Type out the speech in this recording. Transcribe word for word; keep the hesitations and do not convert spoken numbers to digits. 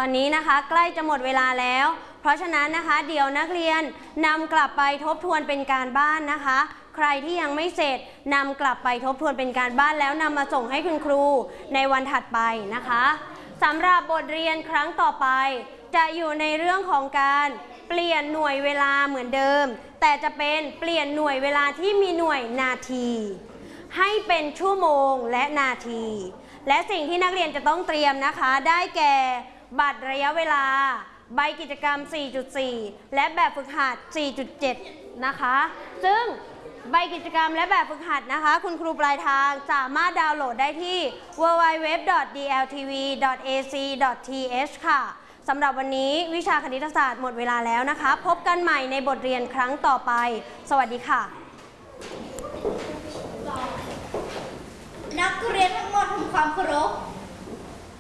อนนี้นะคะใกล้จะหมดเวลาแล้วเพราะฉะนั้นนะคะเดี๋ยวนักเรียนนำกลับไปทบทวนเป็นการบ้านนะคะใครที่ยังไม่เสร็จนำกลับไปทบทวนเป็นการบ้านแล้วนำมาส่งให้คุณครูในวันถัดไปนะคะสำหรับบทเรียนครั้งต่อไปจะอยู่ในเรื่องของการเปลี่ยนหน่วยเวลาเหมือนเดิมแต่จะเป็นเปลี่ยนหน่วยเวลาที่มีหน่วยนาทีให้เป็นชั่วโมงและนาทีและสิ่งที่นักเรียนจะต้องเตรียมนะคะได้แก่บัตรระยะเวลาใบกิจกรรม สี่จุดสี่ และแบบฝึกหัด สี่จุดเจ็ด นะคะซึ่งใบกิจกรรมและแบบฝึกหัดนะคะคุณครูปลายทางสามารถดาวน์โหลดได้ที่ ดับเบิลยู ดับเบิลยู ดับเบิลยู ดอท ดี แอล ที วี ดอท เอ ซี ดอท ที เอช ค่ะสำหรับวันนี้วิชาคณิตศาสตร์หมดเวลาแล้วนะคะพบกันใหม่ในบทเรียนครั้งต่อไปสวัสดีค่ะนักเรียนทั้งหมดทำความเคารพ